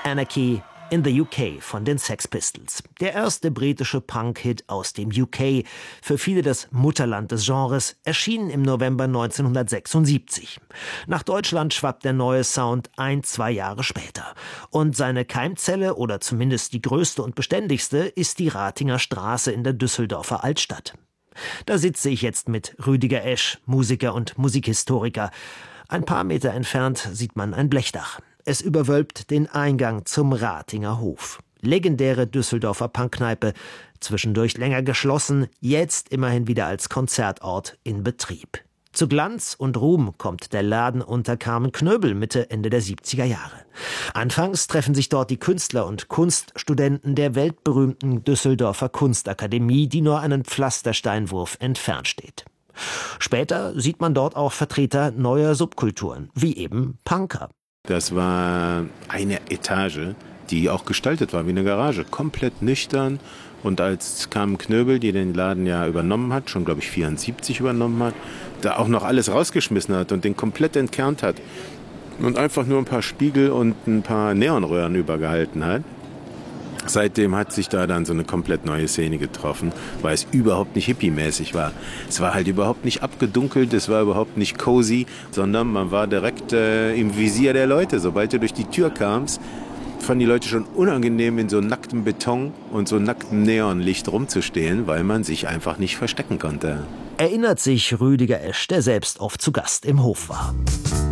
Anarchy in the UK von den Sex Pistols. Der erste britische Punk-Hit aus dem UK, für viele das Mutterland des Genres, erschien im November 1976. Nach Deutschland schwappt der neue Sound 1-2 Jahre später. Und seine Keimzelle, oder zumindest die größte und beständigste, ist die Ratinger Straße in der Düsseldorfer Altstadt. Da sitze ich jetzt mit Rüdiger Esch, Musiker und Musikhistoriker. Ein paar Meter entfernt sieht man ein Blechdach. Es überwölbt den Eingang zum Ratinger Hof. Legendäre Düsseldorfer Punkkneipe, zwischendurch länger geschlossen, jetzt immerhin wieder als Konzertort in Betrieb. Zu Glanz und Ruhm kommt der Laden unter Carmen Knöbel Mitte, Ende der 70er Jahre. Anfangs treffen sich dort die Künstler und Kunststudenten der weltberühmten Düsseldorfer Kunstakademie, die nur einen Pflastersteinwurf entfernt steht. Später sieht man dort auch Vertreter neuer Subkulturen, wie eben Punker. Das war eine Etage, die auch gestaltet war wie eine Garage, komplett nüchtern. Und als Carmen Knöbel, die den Laden ja übernommen hat, schon glaube ich 74 übernommen hat, da auch noch alles rausgeschmissen hat und den komplett entkernt hat und einfach nur ein paar Spiegel und ein paar Neonröhren übergehalten hat. Seitdem hat sich da dann so eine komplett neue Szene getroffen, weil es überhaupt nicht hippie-mäßig war. Es war halt überhaupt nicht abgedunkelt, es war überhaupt nicht cozy, sondern man war direkt im Visier der Leute. Sobald du durch die Tür kamst, fanden die Leute schon unangenehm, in so nacktem Beton und so nacktem Neonlicht rumzustehen, weil man sich einfach nicht verstecken konnte. Erinnert sich Rüdiger Esch, der selbst oft zu Gast im Hof war.